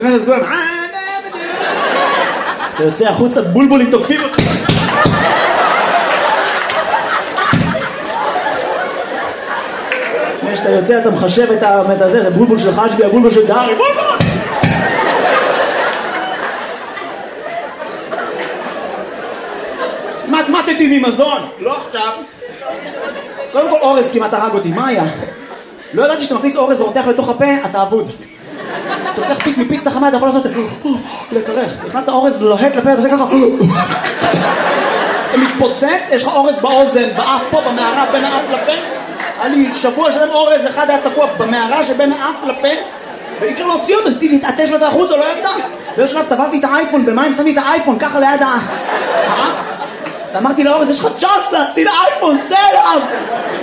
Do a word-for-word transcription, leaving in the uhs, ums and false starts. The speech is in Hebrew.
אתה יוצא החוצה, בולבולים תוקפים אותי. כשאתה יוצא אתה מחשב את הזה, הבולבול של חג'בי, הבולבול של דארי, בולבול! מתמטתי ממזון, לא עכשיו. קודם כל אורז כמעט הרג אותי, מה היה? לא ידעתי שאתה מכניס אורז ורותח לתוך הפה, אתה אבוד. אתה לוקח פיס מפיצה חמה, אתה יכול לעשות לקרח. נכנסת אורז לוהט לפה, אתה עושה ככה. אתה מתפוצץ, יש לך אורז באוזן, באף פה, במערה בין האף לפה. היה לי שבוע שלם אורז, אחד היה תקוע במערה שבין האף לפה, ואי אפשר להוציא אותו, אז להתעטש לו את החוץ, או לא יצא. ויש שלב, טבלתי את האייפון, במים שמתי את האייפון, ככה ליד האף. ואמרתי לאורז, יש לך צ'אנס להציל האייפון, צא אליו!